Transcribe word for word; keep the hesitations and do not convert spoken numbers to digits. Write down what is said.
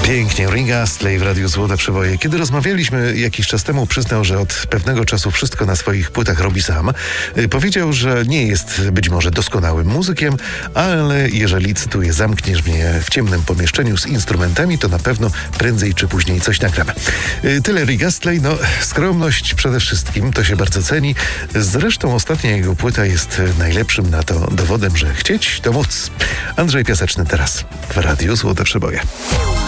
Pięknie, Rick Astley w Radiu Złote Przeboje. Kiedy rozmawialiśmy jakiś czas temu, przyznał, że od pewnego czasu wszystko na swoich płytach robi sam. Powiedział, że nie jest być może doskonałym muzykiem, ale jeżeli, cytuję, zamkniesz mnie w ciemnym pomieszczeniu z instrumentami, to na pewno prędzej czy później coś nagramy. Tyle Rick Astley. No, skromność przede wszystkim, to się bardzo ceni. Zresztą ostatnia jego płyta jest najlepszym na to dowodem, że chcieć to móc. Andrzej Piaseczny teraz w Radiu Złote Przeboje.